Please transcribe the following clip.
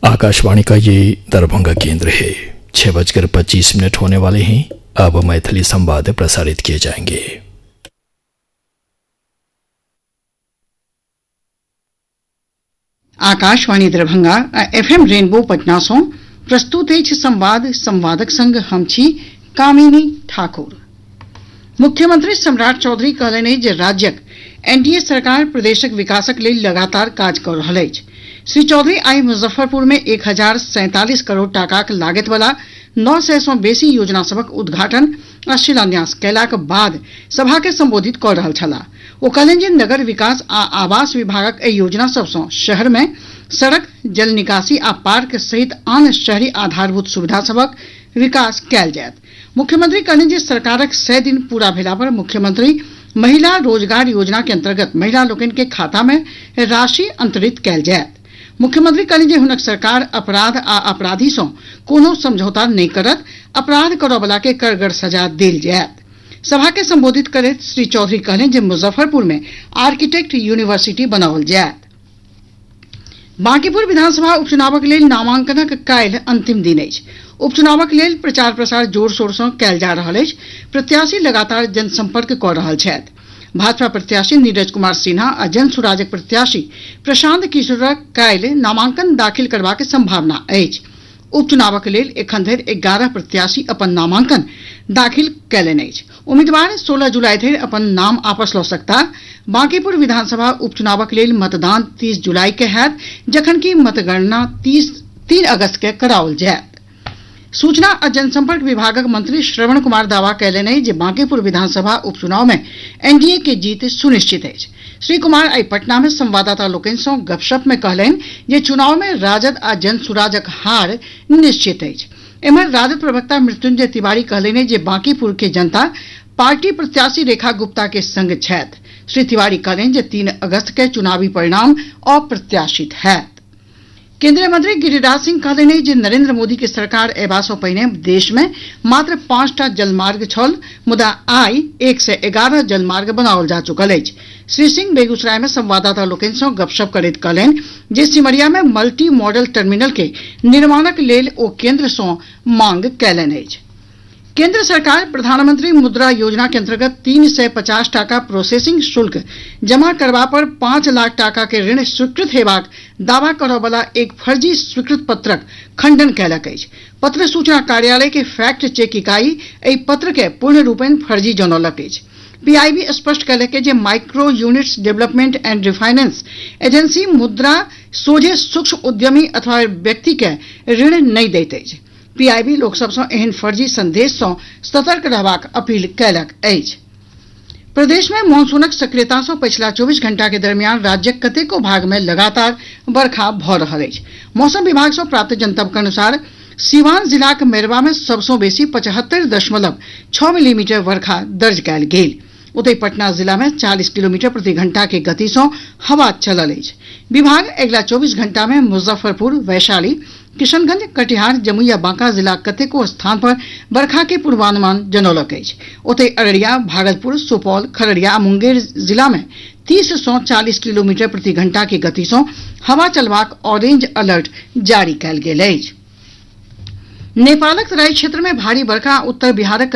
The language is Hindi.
आकाशवाणी का ये दरभंगा केंद्र है। 6:25 होने वाले हैं। अब मैथिली संवाद प्रसारित किए जाएंगे। आकाशवाणी दरभंगा FM रेनबो पटना सँ प्रस्तुत अछि संवाद। संवादक संग हम छी कामिनी ठाकुर। मुख्यमंत्री सम्राट चौधरी कहलनि जे राज्यक NDA सरकार प्रदेशक विकासक लेल लगातार काज कऽ रहल अछि। श्री चौधरी आइ मुजफ्फरपुर में 1047 करोड़ टाकाक लागत वाला 900 सँ बेसी योजना सभक उद्घाटन आ शिलान्यास कयलाक बाद सभा के संबोधित कऽ रहल छलाह। ओ कहलनि जे नगर विकास आ आवास विभागक एहि योजना सभ सँ शहर में सड़क, जल निकासी आ पार्क सहित आन शहरी आधारभूत सुविधा सभक विकास कयल जायत। मुख्यमंत्री कहलनि जे सरकारक 100 दिन पूरा भेला पर मुख्यमंत्री महिला रोजगार योजना के अंतर्गत महिला लोकनि के खाता में राशि अंतरित कयल जायत। मुख्यमंत्री कहलनि जे हुनक सरकार अपराध आ अपराधी सँ कोनो समझौता नहि करत। अपराध करऽ वाला के कड़गर सजा देल जायत। सभा के संबोधित करैत श्री चौधरी कहलनि जे मुजफ्फरपुर में आर्किटेक्ट यूनिवर्सिटी बनाओल जायत। बांकीपुर विधानसभा उपचुनावक लेल नामांकनक काल्हि अंतिम दिन अछि। उपचुनावक लेल प्रचार प्रसार जोर शोर सँ कयल जा रहल अछि। प्रत्याशी लगातार जनसंपर्क कऽ रहल छथि। भाजपा प्रत्याशी नीरज कुमार सिन्हा आ जन सुराजक प्रत्याशी प्रशांत किशोरक काल्हि नामांकन दाखिल करबाक संभावना अछि। उपचुनावक लेल एखन धरि 11 प्रत्याशी अपन नामांकन दाखिल कयलनि अछि। उम्मीदवार 16 जुलाई धरि अपन नाम आपस लऽ सकताह। बांकीपुर विधानसभा उपचुनावक लेल मतदान 30 जुलाई के होयत, जखनकि मतगणना 3 अगस्त के कराओल जायत। सूचना आ जनसंपर्क विभागक मंत्री श्रवण कुमार दावा कयलनि जे बांकीपुर विधानसभा उपचुनाव में NDA के जीत सुनिश्चित अछि। श्री कुमार आइ पटना में संवाददाता लोकनि सँ गपशप में कहलनि जे चुनाव में राजद आ जन सुराजक हार निश्चित अछि। एम्हर राजद प्रवक्ता मृत्युंजय तिवारी कहलनि जे बांकीपुर के जनता पार्टी प्रत्याशी रेखा गुप्ता के संग छथि। श्री तिवारी कहलनि जे 3 अगस्त के चुनावी परिणाम अप्रत्याशित होयत। केंद्रीय मंत्री गिरिराज सिंह कहलनि जे नरेंद्र मोदी के सरकार अयबा सँ पहिने देश में मात्र 5टा जलमार्ग छल, मुदा आइ 111 जलमार्ग बनाओल जा चुकल अछि। श्री सिंह बेगूसराय में संवाददाता लोकनि सँ गपशप करैत कहलनि जे सिमरिया में मल्टी मॉडल टर्मिनल के निर्माणक लेल ओ केंद्र सँ मांग कयलनि अछि। केंद्र सरकार प्रधानमंत्री मुद्रा योजना के अंतर्गत 350 टाका प्रोसेसिंग शुल्क जमा करबा पर 5 लाख टाका के ऋण स्वीकृत हेबाक दावा करऽ वाला एक फर्जी स्वीकृत पत्रक खंडन कयलक अछि। पत्र सूचना कार्यालय के फैक्ट चेक इकाई एहि पत्र के पूर्ण रूपेण फर्जी जनौलक अछि। PIB स्पष्ट कयलक जे micro units development and refinance agency मुद्रा सोझे सूक्ष्म उद्यमी अथवा व्यक्ति के ऋण नहि दैत अछि। PIB लोक सभ सँ एहन फर्जी संदेश सँ सतर्क रहबाक अपील कयलक अछि। प्रदेश में मॉनसूनक सक्रियता सँ पछिला 24 घंटा के दरमियान राज्यक कतेको भाग में लगातार बरखा भऽ रहल अछि। मौसम विभाग सँ प्राप्त जनतबक अनुसार सीवान जिलाक मैरवा में सबसँ बेसी 75.6 मिलीमीटर वर्षा दर्ज कयल गेल। ओतहि पटना जिला में 40 किलोमीटर प्रति घंटा के गति सँ हवा चलल अछि। विभाग अगिला 24 घंटा में मुजफ्फरपुर, वैशाली, किशनगंज, कटिहार, जमुई आ बांका जिला कतेको स्थान पर बरखा के पूर्वानुमान जनौलक अछि। ओतहि अररिया, भागलपुर, सुपौल, खगड़िया आ मुंगेर जिला में 30 सँ 40 किलोमीटर प्रति घंटा के गति सँ हवा चलबाक ऑरेंज अलर्ट जारी कयल गेल अछि। नेपालक तराई क्षेत्र में भारी बरखा उत्तर बिहारक